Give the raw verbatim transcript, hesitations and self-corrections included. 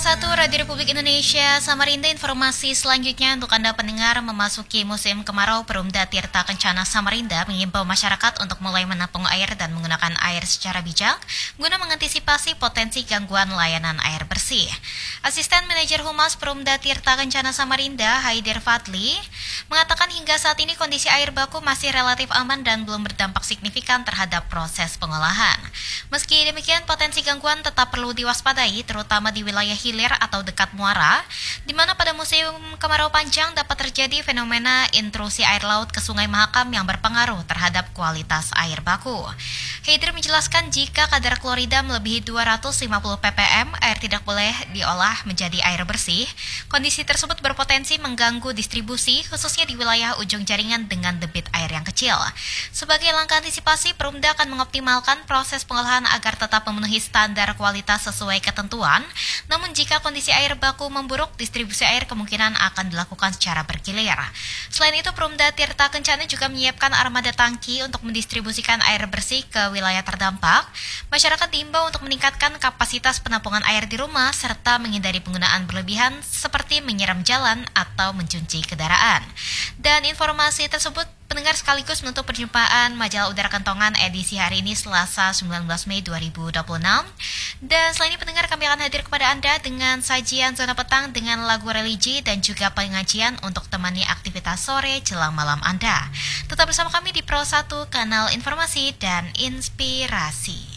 satu Radio Republik Indonesia, Samarinda. Informasi selanjutnya untuk Anda pendengar, memasuki musim kemarau, Perumda Tirta Kencana Samarinda mengimbau masyarakat untuk mulai menampung air dan menggunakan air secara bijak guna mengantisipasi potensi gangguan layanan air bersih. Asisten Manajer Humas Perumda Tirta Kencana Samarinda, Haidir Fadli, mengatakan hingga saat ini kondisi air baku masih relatif aman dan belum berdampak signifikan terhadap proses pengolahan. Meski demikian, potensi gangguan tetap perlu diwaspadai, terutama di wilayah hilir atau dekat muara, di mana pada musim kemarau panjang dapat terjadi fenomena intrusi air laut ke Sungai Mahakam yang berpengaruh terhadap kualitas air baku. Haidir menjelaskan jika kadar klorida melebihi dua ratus lima puluh ppm, air tidak boleh diolah menjadi air bersih. Kondisi tersebut berpotensi mengganggu distribusi, khususnya di wilayah ujung jaringan dengan debit air yang kecil. Sebagai langkah antisipasi, Perumda akan mengoptimalkan proses pengolahan agar tetap memenuhi standar kualitas sesuai ketentuan. Namun jika kondisi air baku memburuk, distribusi air kemungkinan akan dilakukan secara bergilir. Selain itu, Perumda Tirta Kencana juga menyiapkan armada tangki untuk mendistribusikan air bersih ke wilayah terdampak. Masyarakat diimbau untuk meningkatkan kapasitas penampungan air di rumah serta menghindari penggunaan berlebihan seperti menyiram jalan atau mencuci kendaraan. Dan informasi tersebut pendengar sekaligus menutup perjumpaan Majalah Udara Kentongan edisi hari ini Selasa sembilan belas Mei dua ribu dua puluh enam. Dan selain ini pendengar, kami akan hadir kepada Anda dengan sajian Zona Petang dengan lagu religi dan juga pengajian untuk temani aktivitas sore jelang malam Anda. Tetap bersama kami di Pro satu, kanal informasi dan inspirasi.